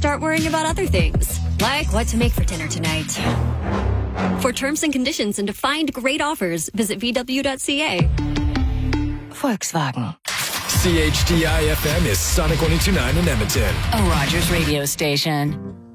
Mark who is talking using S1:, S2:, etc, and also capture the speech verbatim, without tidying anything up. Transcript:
S1: start worrying about other things, like what to make for dinner tonight. For terms and conditions and to find great offers, visit V W dot C A.
S2: Volkswagen.
S3: C H D I F M is Sonic one oh two point nine in Edmonton.
S2: A Rogers radio station.